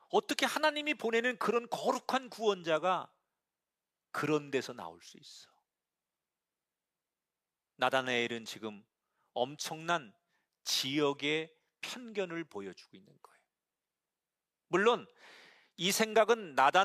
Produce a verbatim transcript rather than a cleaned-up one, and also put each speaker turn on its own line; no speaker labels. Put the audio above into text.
어떻게 하나님이 보내는 그런 거룩한 구원자가 그런 데서 나올 수 있어? 나다나엘은 지금 엄청난 지역의 편견을 보여주고 있는 거예요. 물론 이 생각은 나다나엘의